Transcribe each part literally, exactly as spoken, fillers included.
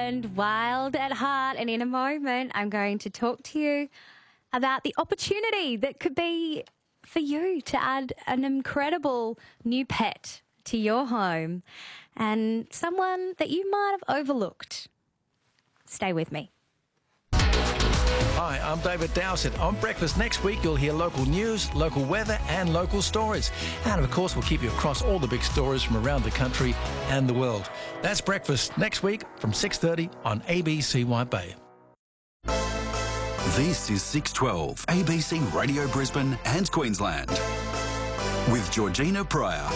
and wild at heart. And in a moment, I'm going to talk to you about the opportunity that could be for you to add an incredible new pet to your home and someone that you might have overlooked. Stay with me. Hi, I'm David Dowsett. On Breakfast next week, you'll hear local news, local weather and local stories. And of course, we'll keep you across all the big stories from around the country and the world. That's Breakfast next week from six thirty on A B C White Bay. This is six twelve, A B C Radio Brisbane and Queensland. With Georgina Pryor.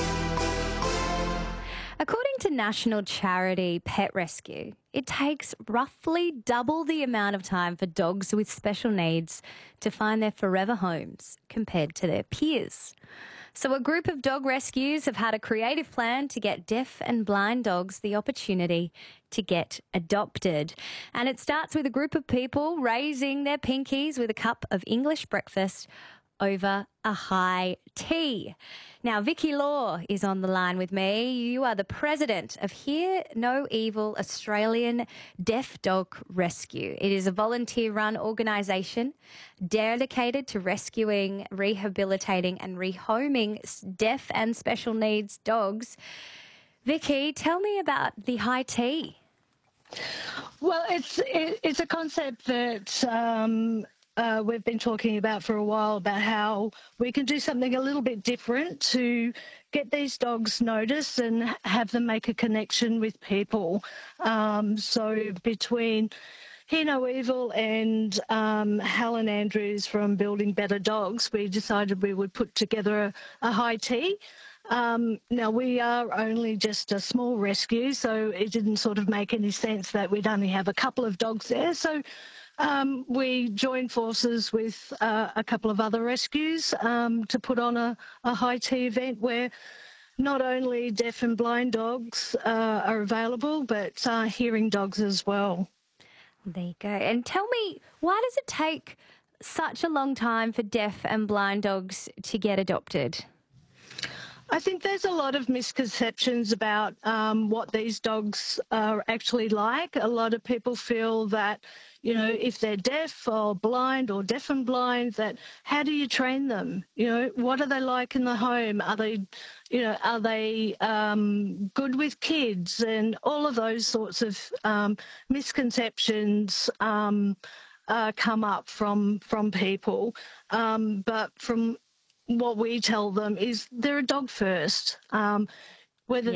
According to national charity Pet Rescue, it takes roughly double the amount of time for dogs with special needs to find their forever homes compared to their peers. So a group of dog rescues have had a creative plan to get deaf and blind dogs the opportunity to get adopted. And it starts with a group of people raising their pinkies with a cup of English breakfast over a high tea. Now, Vicky Law is on the line with me. You are the president of Hear No Evil Australian Deaf Dog Rescue. It is a volunteer-run organisation dedicated to rescuing, rehabilitating and rehoming deaf and special needs dogs. Vicky, tell me about the high tea. Well, it's it, it's a concept that um, uh, we've been talking about for a while, about how we can do something a little bit different to get these dogs noticed and have them make a connection with people. Um, so between Hear No Evil and um, Helen Andrews from Building Better Dogs, we decided we would put together a, a high tea. Um, now, we are only just a small rescue, so it didn't sort of make any sense that we'd only have a couple of dogs there. So um, we joined forces with uh, a couple of other rescues um, to put on a, a high tea event where not only deaf and blind dogs uh, are available, but uh, hearing dogs as well. There you go. And tell me, why does it take such a long time for deaf and blind dogs to get adopted? I think there's a lot of misconceptions about um, what these dogs are actually like. A lot of people feel that, you know, if they're deaf or blind or deaf and blind, that how do you train them? You know, what are they like in the home? Are they, you know, are they um, good with kids? And all of those sorts of um, misconceptions um, uh, come up from, from people. Um, but from what we tell them is they're a dog first. Um, whether